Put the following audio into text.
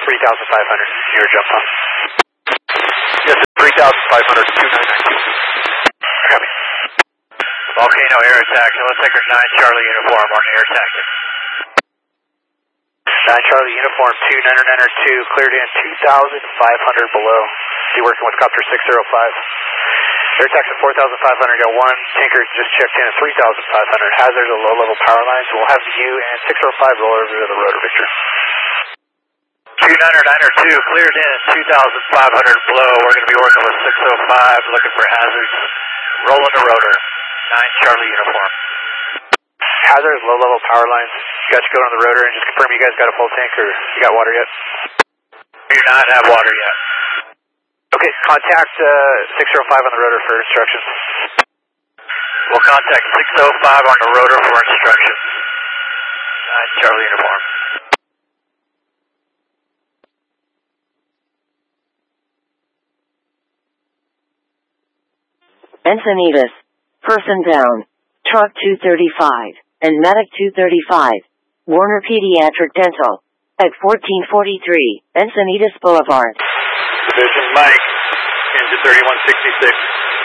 3,500, your jump on. Yes, 3,500, 2992. Copy. Volcano air attack, Hello Ticker 9 Charlie uniform on air tactic. 9 Charlie uniform 2, cleared in 2,500 below. Be working with copter 605. Air taxi 4,500, got one tanker just checked in at 3,500. Hazards at low level power lines. We'll have you and 605 roll over to the rotor, Victor. 2, cleared in 2,500 below. We're going to be working with 605, looking for hazards. Rolling the rotor. 9 Charlie uniform. Hazards, low level power lines. Got you going on the rotor, and just confirm you guys got a full tank or you got water yet? We do not have water yet. Okay, contact 605 on the rotor for instructions. We'll contact 605 on the rotor for instructions. 9 Charlie uniform. Encinitas. Person down. Truck 235 and Medic 235. Warner Pediatric Dental. At 1443 Encinitas Boulevard. Division Mike, engine 3166.